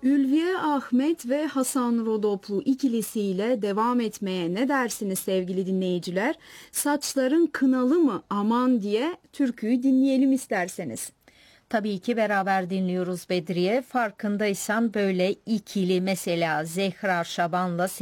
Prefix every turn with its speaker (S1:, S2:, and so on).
S1: Ülviye Ahmet ve Hasan Rodoplu ikilisiyle devam etmeye ne dersiniz sevgili dinleyiciler? Saçların kınalı mı aman diye türküyü dinleyelim isterseniz.
S2: Tabii ki beraber dinliyoruz Bedriye. Farkındaysan böyle ikili, mesela Zehra Şaban'la